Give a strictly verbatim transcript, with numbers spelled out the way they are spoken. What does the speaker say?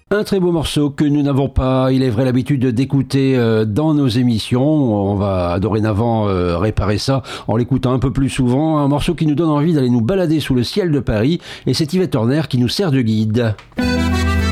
Un très beau morceau que nous n'avons pas, il est vrai, l'habitude d'écouter euh, dans nos émissions. On va dorénavant euh, réparer ça en l'écoutant un peu plus souvent. Un morceau qui nous donne envie d'aller nous balader sous le ciel de Paris. Et c'est Yvette Horner qui nous sert de guide.